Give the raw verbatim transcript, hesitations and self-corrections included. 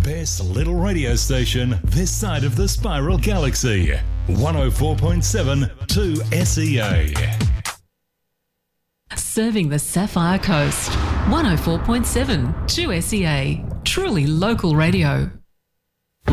best little radio station this side of the Spiral Galaxy. one oh four point seven two S E A. Serving the Sapphire Coast. one oh four point seven two S E A. Truly local radio.